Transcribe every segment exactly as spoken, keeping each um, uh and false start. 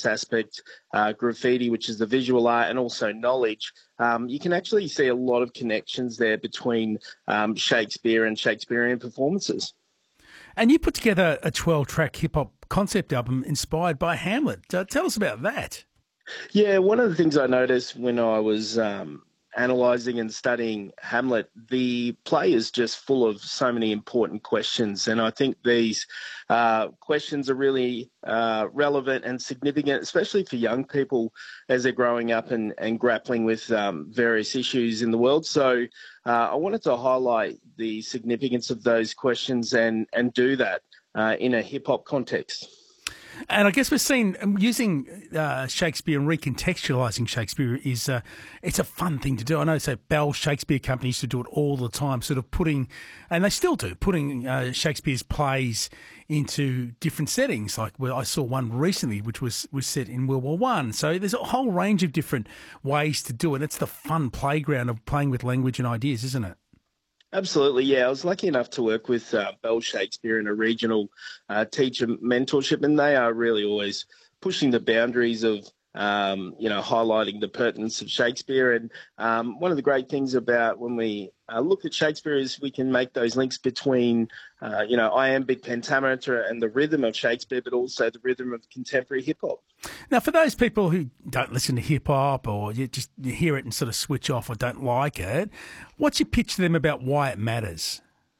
arts aspect, uh, graffiti, which is the visual art, and also knowledge, um, you can actually see a lot of connections there between um, Shakespeare and Shakespearean performances. And you put together a twelve-track hip-hop concept album inspired by Hamlet. Uh, tell us about that. Yeah, one of the things I noticed when I was um, analysing and studying Hamlet, the play is just full of so many important questions. And I think these uh, questions are really uh, relevant and significant, especially for young people as they're growing up and, and grappling with um, various issues in the world. So uh, I wanted to highlight the significance of those questions and, and do that uh, in a hip-hop context. And I guess we're seeing um, using uh, Shakespeare and recontextualising Shakespeare is uh, it's a fun thing to do. I know, so Bell Shakespeare Company used to do it all the time, sort of putting, and they still do, putting uh, Shakespeare's plays into different settings. Like, well, I saw one recently which was, was set in World War One. So there's a whole range of different ways to do it. It's the fun playground of playing with language and ideas, isn't it? Absolutely, yeah. I was lucky enough to work with uh, Bell Shakespeare in a regional uh, teacher mentorship, and they are really always pushing the boundaries of, um, you know, highlighting the pertinence of Shakespeare. And um, one of the great things about when we uh, look at Shakespeare is we can make those links between, uh, you know, iambic pentameter and the rhythm of Shakespeare, but also the rhythm of contemporary hip-hop. Now, for those people who don't listen to hip-hop or you just you hear it and sort of switch off or don't like it, what's your pitch to them about why it matters?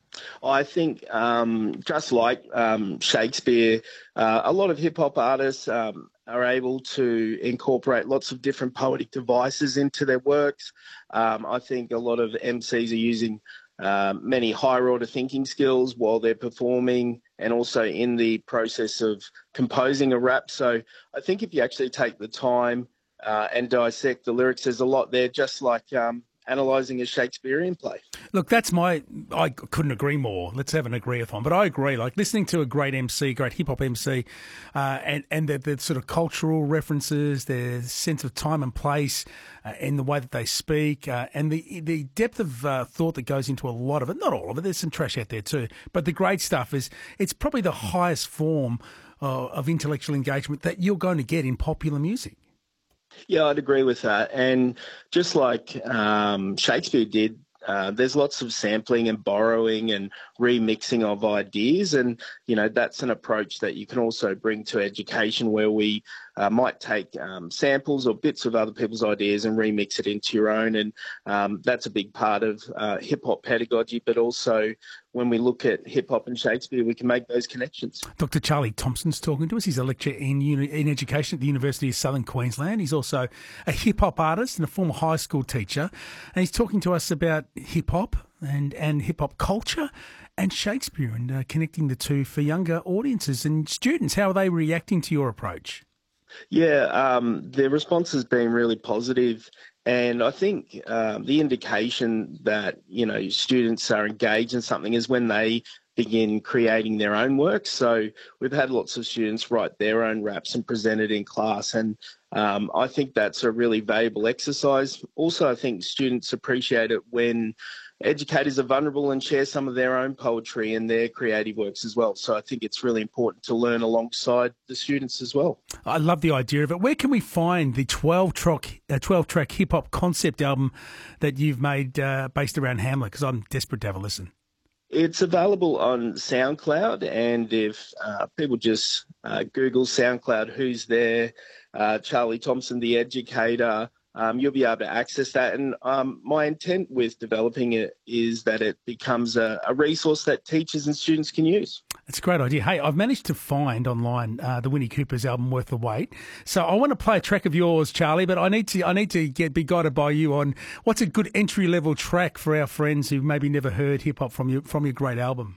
I think um, just like um, Shakespeare, uh, a lot of hip-hop artists um, are able to incorporate lots of different poetic devices into their works. Um, I think a lot of M Cs are using uh, many higher-order thinking skills while they're performing and also in the process of composing a rap. So I think if you actually take the time uh, and dissect the lyrics, there's a lot there, just like um, analysing a Shakespearean play. Look, that's my, I couldn't agree more. Let's have an agree-a-thon. But I agree, like listening to a great M C, great hip-hop M C, uh, and, and the, the sort of cultural references, their sense of time and place uh, in the way that they speak, uh, and the the depth of uh, thought that goes into a lot of it, not all of it, there's some trash out there too, but the great stuff is, it's probably the highest form uh, of intellectual engagement that you're going to get in popular music. Yeah, I'd agree with that. And just like um, Shakespeare did, uh, there's lots of sampling and borrowing and remixing of ideas. And, you know, that's an approach that you can also bring to education, where we uh, might take um, samples or bits of other people's ideas and remix it into your own. And um, that's a big part of uh, hip-hop pedagogy. But also when we look at hip-hop and Shakespeare, we can make those connections. Doctor Charlie Thompson's talking to us. He's a lecturer in, uni- in education at the University of Southern Queensland. He's also a hip-hop artist and a former high school teacher. And he's talking to us about hip-hop and, and hip-hop culture and Shakespeare, and uh, connecting the two for younger audiences and students. How are they reacting to your approach? Yeah, um, the response has been really positive. And I think um, the indication that, you know, students are engaged in something is when they begin creating their own work. So we've had lots of students write their own raps and present it in class. And um, I think that's a really valuable exercise. Also, I think students appreciate it when educators are vulnerable and share some of their own poetry and their creative works as well. So I think it's really important to learn alongside the students as well. I love the idea of it. Where can we find the twelve-track uh, twelve-track hip-hop concept album that you've made uh, based around Hamlet? Because I'm desperate to have a listen. It's available on SoundCloud, and if uh, people just uh, Google SoundCloud, Who's There, uh, Charlie Thompson, the educator, Um, you'll be able to access that. And um, my intent with developing it is that it becomes a, a resource that teachers and students can use. It's a great idea. Hey, I've managed to find online uh, the Winnie Cooper's album Worth the Wait. So I want to play a track of yours, Charlie, but I need to I need to get be guided by you on what's a good entry level track for our friends who maybe never heard hip hop from your from your great album.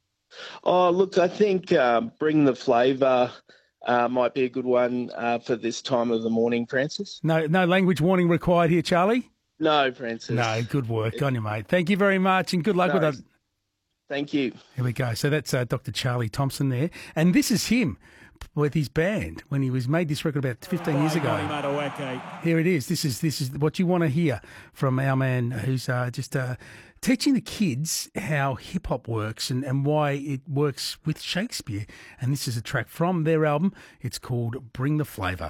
Oh, look, I think uh, Bring the Flavour Uh, might be a good one uh, for this time of the morning, Francis. No, no language warning required here, Charlie. No, Francis. No, good work on you, mate. Thank you very much, and good luck no, with that. Thank you. Here we go. So that's uh, Doctor Charlie Thompson there, and this is him with his band when he was made this record about fifteen years ago. Here it is. This is this is what you want to hear from our man who's uh, just uh, teaching the kids how hip hop works and, and why it works with Shakespeare. And this is a track from their album. It's called Bring the Flavour.